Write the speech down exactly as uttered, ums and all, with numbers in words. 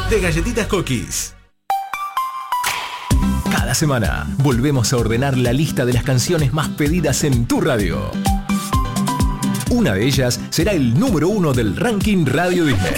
de Galletitas Cookies. Cada semana volvemos a ordenar la lista de las canciones más pedidas en tu radio. Una de ellas será el número uno del ranking Radio Disney.